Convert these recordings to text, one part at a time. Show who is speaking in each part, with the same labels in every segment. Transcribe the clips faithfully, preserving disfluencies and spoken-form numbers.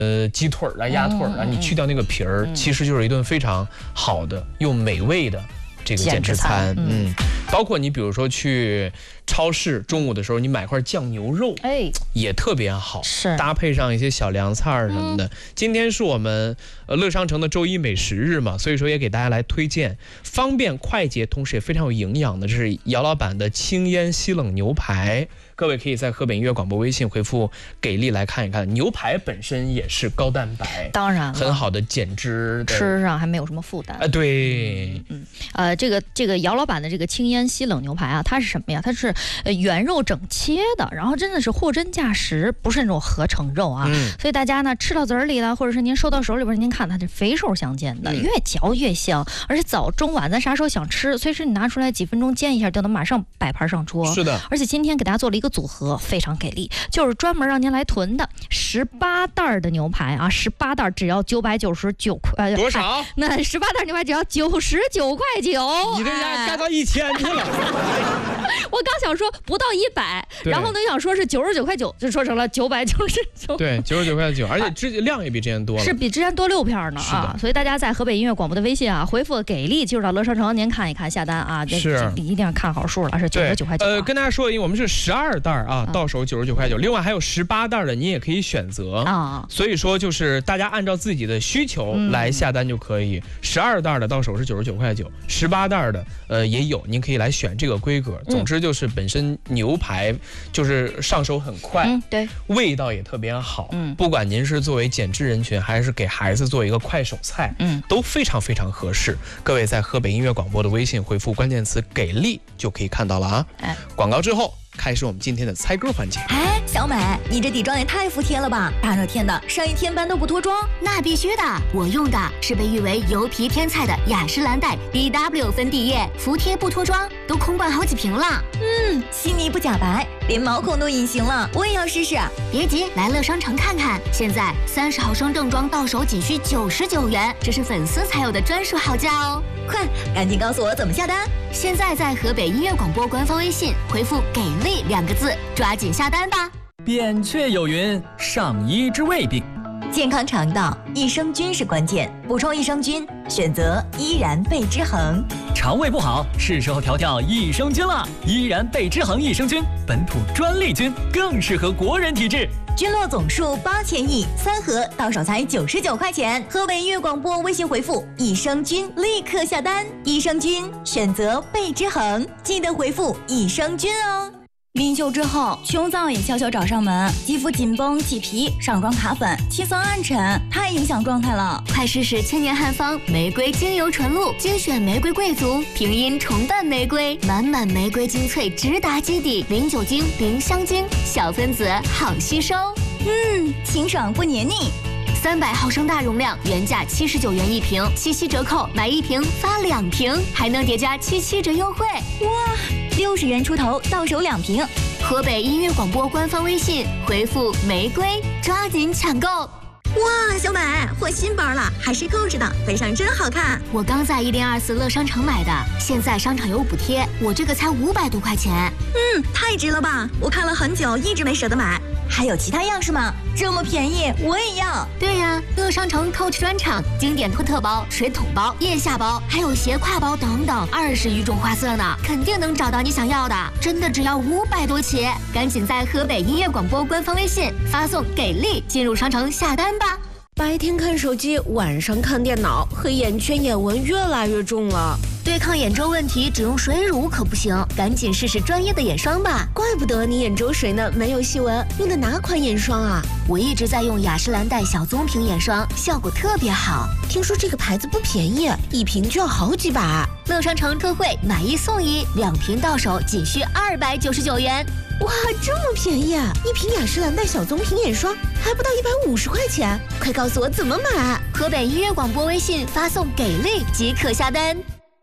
Speaker 1: 呃鸡腿啊、鸭腿啊，你去掉那个皮儿，其实就是一顿非常好的又美味的这个减脂餐。嗯，包括你比如说去超市中午的时候，你买块酱牛肉，哎，也特别好，是搭配上一些小凉菜什么的。嗯、今天是我们呃乐商城的周一美食日嘛，所以说也给大家来推荐方便快捷，同时也非常有营养的，这是姚老板的清烟西冷牛排。各位可以在河北音乐广播微信回复给力来看一看，牛排本身也是高蛋白，
Speaker 2: 当然
Speaker 1: 很好的减脂，
Speaker 2: 吃上还没有什么负担。
Speaker 1: 啊，对，
Speaker 2: 嗯，呃，这个这个姚老板的这个清烟西冷牛排啊，它是什么呀？它是呃原肉整切的，然后真的是货真价实，不是那种合成肉啊。嗯、所以大家呢吃到嘴里了，或者是您收到手里边，您看它这肥瘦相间的，嗯、越嚼越香，而且早中晚咱啥时候想吃，随时你拿出来几分钟煎一下，就能马上摆盘上桌。
Speaker 1: 是的，而
Speaker 2: 且今天给大家做了一个组合，非常给力，就是专门让您来囤的十八袋的牛排啊，十八袋只要九百九十九块，呃，
Speaker 1: 多少？
Speaker 2: 那十八袋牛排只要九十九块九，
Speaker 1: 你这家干到一千去了。
Speaker 2: 我刚想说不到一百，然后呢想说是九十九块九，就说成了九百九十九。
Speaker 1: 对，九十九块九，而且之量也比之前多了，
Speaker 2: 是比之前多六片呢啊！所以大家在河北音乐广播的微信啊，回复给力，进入到乐商城，您看一看下单啊，
Speaker 1: 是
Speaker 2: 一定要看好数了，是九十九块九。
Speaker 1: 呃，跟大家说，因为我们是十二袋啊，到手九十九块九，另外还有十八袋的，你也可以选择啊。所以说就是大家按照自己的需求来下单就可以，十二袋的到手是九十九块九，十八袋的呃也有，您可以来选这个规格。总之就是本身牛排就是上手很快，
Speaker 2: 嗯，对，
Speaker 1: 味道也特别好，嗯，不管您是作为减脂人群，还是给孩子做一个快手菜，嗯，都非常非常合适。各位在河北音乐广播的微信回复关键词“给力”就可以看到了啊。哎，广告之后开始我们今天的猜歌环节。
Speaker 3: 哎，小美，你这底妆也太服帖了吧！大热天的，上一天班都不脱妆？
Speaker 4: 那必须的，我用的是被誉为油皮天菜的雅诗兰黛 B W 粉底液，服帖不脱妆，都空罐好几瓶了。
Speaker 3: 嗯，细腻不假白，连毛孔都隐形了，我也要试试。
Speaker 4: 别急，来乐商城看看，现在三十毫升正装到手仅需九十九元，这是粉丝才有的专属好价哦！
Speaker 3: 快，赶紧告诉我怎么下单。
Speaker 4: 现在在河北音乐广播官方微信回复“给力”两个字，抓紧下单吧。
Speaker 5: 扁鹊有云：上医治未病。
Speaker 3: 健康肠道，益生菌是关键，补充益生菌，选择依然贝之恒。
Speaker 5: 肠胃不好，是时候调调益生菌了。依然贝之恒益生菌，本土专利菌，更适合国人体质。
Speaker 3: 菌落总数八千亿，三盒到手才九十九块钱。河北音乐广播微信回复益生菌，立刻下单。益生菌选择贝之恒，记得回复益生菌哦。临休之后，胸燥也悄悄找上门，肌肤紧绷起皮，上妆卡粉，气色暗沉，太影响状态了。
Speaker 4: 快试试千年汉方玫瑰精油纯露，精选玫瑰贵族，平阴重淡玫瑰，满满玫瑰精粹直达基底，零酒精，零香精，小分子好吸收。
Speaker 3: 嗯，清爽不黏腻。
Speaker 4: 三百毫升大容量，原价七十九元一瓶，七夕折扣买一瓶发两瓶，还能叠加七七折优惠。
Speaker 3: 哇，六十元出头到手两瓶。
Speaker 4: 河北音乐广播官方微信回复玫瑰，抓紧抢购。
Speaker 3: 哇，小美换新包了，还是扣着的，背上真好看。
Speaker 4: 我刚在一零二四乐商城买的，现在商场有补贴，我这个才五百多块钱。
Speaker 3: 嗯，太值了吧！我看了很久，一直没舍得买。还有其他样式吗？这么便宜，我也要。
Speaker 4: 对呀，乐商城 Coach 专场经典托特包、水桶包、腋下包，还有斜挎包等等，二十余种花色呢，肯定能找到你想要的。真的只要五百多起，赶紧在河北音乐广播官方微信发送“给力”进入商城下单吧。
Speaker 6: 白天看手机，晚上看电脑，黑眼圈、眼纹越来越重了。
Speaker 4: 对抗眼周问题，只用水乳可不行，赶紧试试专业的眼霜吧。
Speaker 6: 怪不得你眼周水呢没有细纹，用的哪款眼霜啊？
Speaker 4: 我一直在用雅诗兰黛小棕瓶眼霜，效果特别好。
Speaker 6: 听说这个牌子不便宜，一瓶就要好几百。
Speaker 4: 乐商城特惠，买一送一，两瓶到手仅需二百九十九元。
Speaker 6: 哇，这么便宜啊！一瓶雅诗兰黛小棕瓶眼霜还不到一百五十块钱，快告诉我怎么买！
Speaker 4: 河北音乐广播微信发送“给力”即可下单。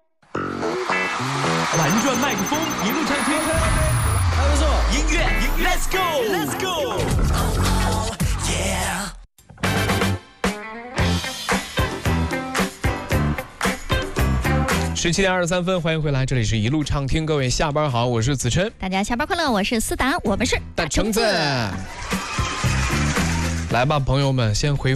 Speaker 7: 玩转麦克风，一路畅听，还不错。音乐 ，Let's go，Let's go， yeah。
Speaker 1: 十七点二十三分，欢迎回来，这里是一路畅听，各位下班好，我是子琛，
Speaker 2: 大家下班快乐，我是思达，我们是
Speaker 1: 大橙子，来吧，朋友们，先回。